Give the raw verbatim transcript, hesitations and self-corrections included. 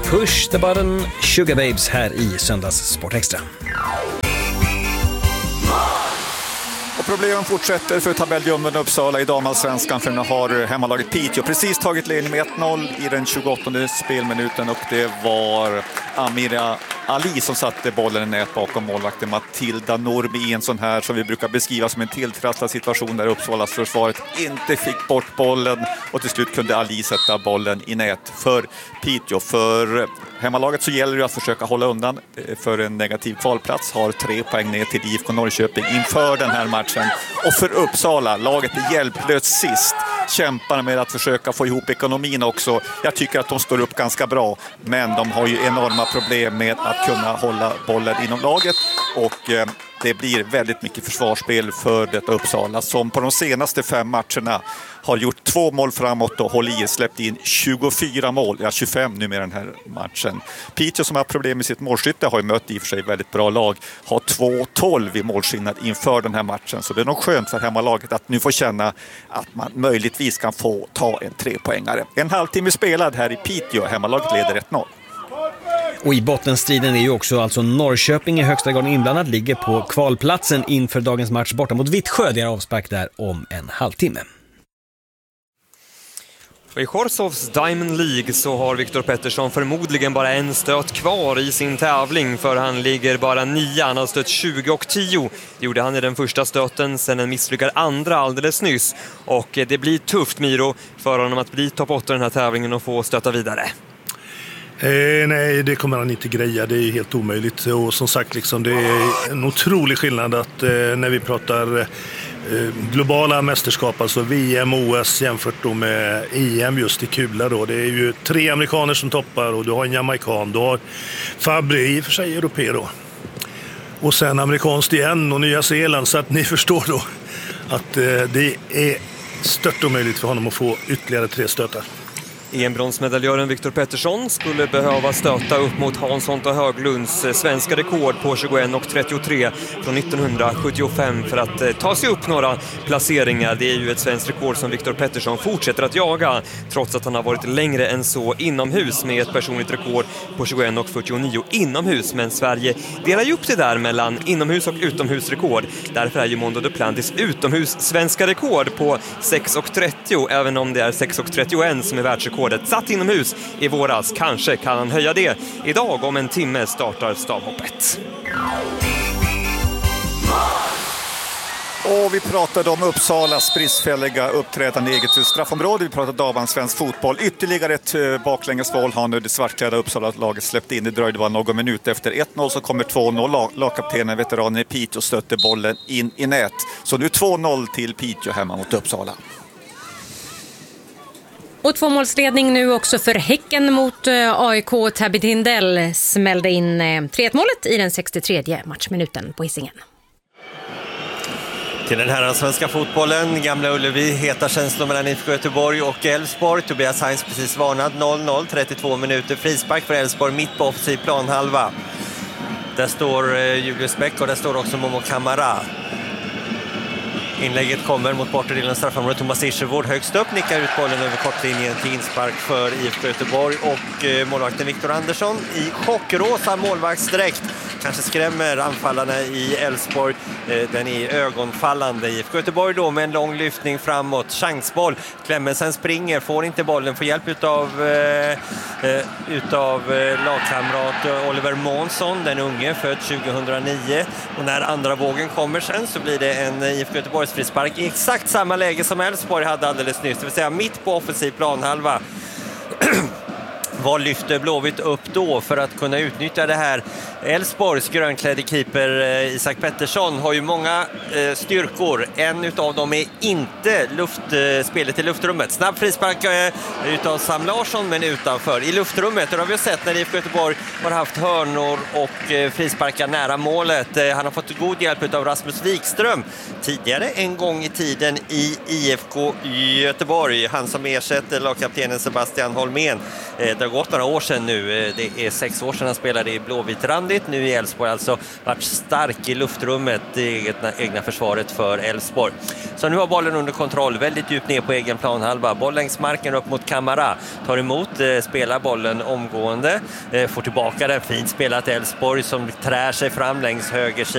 Push the Button, Sugar Babes här i Söndags Sportextra. Och problemen fortsätter för tabelljummen Uppsala i damallsvenskan, för nu har hemmalaget Piteå precis tagit ledning med ett noll i den tjugoåttonde spelminuten, och det var Amira Ali som satte bollen i nät bakom målvakten Matilda Norby i en sån här som vi brukar beskriva som en tilltrasslad situation där Uppsalas försvaret inte fick bort bollen, och till slut kunde Ali sätta bollen i nät för Piteå. För hemmalaget så gäller det att försöka hålla undan för en negativ kvalplats, har tre poäng ner till I F K Norrköping inför den här matchen. Och för Uppsala, laget är hjälplöst sist, kämpar med att försöka få ihop ekonomin också. Jag tycker att de står upp ganska bra, men de har ju enorma problem med att kunna hålla bollen inom laget, och eh, det blir väldigt mycket försvarsspel för detta Uppsala som på de senaste fem matcherna har gjort två mål framåt och håll i, släppt in tjugofyra mål, ja tjugofem nu med den här matchen. Piteå som har problem med sitt målskytte har ju mött i och för sig väldigt bra lag, har två tolv i målskillnad inför den här matchen, så det är nog skönt för hemmalaget att nu få känna att man möjligtvis kan få ta en trepoängare. En halvtimme spelad här i Piteå, hemmalaget leder ett noll. Och i bottenstriden är ju också alltså Norrköping i högsta grad inblandad, ligger på kvalplatsen inför dagens match borta mot Vittsjö. Det är avspark där om en halvtimme. I Chorzovs Diamond League så har Viktor Pettersson förmodligen bara en stöt kvar i sin tävling, för han ligger bara nio. Han har stött tjugo och tio. Det gjorde han i den första stöten, sen en misslyckad andra alldeles nyss. Och det blir tufft, Miro, för honom att bli topp åtta i den här tävlingen och få stöta vidare. Eh, nej, det kommer han inte greja. Det är helt omöjligt. Och som sagt, liksom, det är en otrolig skillnad att eh, när vi pratar eh, globala mästerskap, alltså V M, O S jämfört då med E M just i kula då. Det är ju tre amerikaner som toppar, och du har en jamaikan, du har Fabri, i och för sig europé då. Och sen amerikanskt igen och Nya Zeeland, så att ni förstår då att eh, det är stört omöjligt för honom att få ytterligare tre stötar. E M-bronsmedaljören Viktor Pettersson skulle behöva stöta upp mot Hansson och Höglunds svenska rekord på tjugoett och trettiotre från nittonhundrasjuttiofem för att ta sig upp några placeringar. Det är ju ett svenskt rekord som Viktor Pettersson fortsätter att jaga, trots att han har varit längre än så inomhus med ett personligt rekord på tjugoett och fyrtionio inomhus. Men Sverige delar ju upp det där mellan inomhus- och utomhusrekord. Därför är ju Mondo Duplantis utomhus svenska rekord på sex och trettio, även om det är sex och trettioett som är världsrekord. Satt inomhus i våras. Kanske kan han höja det. Idag om en timme startar stavhoppet. Och vi pratade om Uppsalas bristfälliga uppträdande i eget straffområde. Vi pratade om svensk fotboll. Ytterligare ett baklängesmål har nu det svartklädda Uppsala-laget släppt in. Det dröjde bara någon minut efter ett noll, så kommer två noll. Lagkaptenen, veteranen i Piteå, stötte bollen in i nät. Så nu två noll till Piteå hemma mot Uppsala. Och tvåmålsledning nu också för Häcken mot A I K. Tabby Tindell smällde in tre ett-målet i den sextiotredje matchminuten på Hisingen. Till den här svenska fotbollen, Gamla Ullevi, heta känslor mellan I F K Göteborg och Elfsborg. Tobias Heinz precis varnad, noll noll, trettiotvå minuter, frispark för Elfsborg mitt på offensiv planhalva. Där står Julius Bäck och där står också Momo Kamara. Inlägget kommer mot borterdelen av straffområdet. Thomas Ischervård högst upp nickar ut bollen över kortlinjen till inspark för I F K Göteborg, och målvakten Viktor Andersson i chockrosa målvaktsdräkt kanske skrämmer anfallarna i Elfsborg. Den är ögonfallande. I F K Göteborg då med en lång lyftning framåt, chansboll. Klemmensen springer, får inte bollen, får hjälp utav eh, utav lagkamrat Oliver Månsson, den unge, född tjugohundranio, och när andra vågen kommer sen så blir det en I F K Göteborgs frispark i exakt samma läge som Elfsborg hade alldeles nyss, det vill säga mitt på offensiv planhalva. Vad lyfter Blåvitt upp då för att kunna utnyttja det här? Elfsborgs grönklädde keeper Isak Pettersson har ju många eh, styrkor. En utav dem är inte luft, eh, spelet i luftrummet. Snabb frispark eh, utav Sam Larsson, men utanför. I luftrummet, det har vi sett när I F K Göteborg har haft hörnor och eh, frisparkar nära målet. Eh, han har fått god hjälp utav Rasmus Wikström tidigare en gång i tiden i I F K Göteborg. Han som ersätter lagkaptenen Sebastian Holmén. Eh, har gått några år sedan nu. Det är sex år sedan han spelade i blåvitrandigt. Nu i Elfsborg alltså varit stark i luftrummet i egna, egna försvaret för Elfsborg. Så nu har bollen under kontroll, väldigt djupt ner på egen planhalva. Boll längs marken upp mot Kamara. Tar emot, spelar bollen omgående. Får tillbaka den, fint spelat Elfsborg som trär sig fram längs höger sida.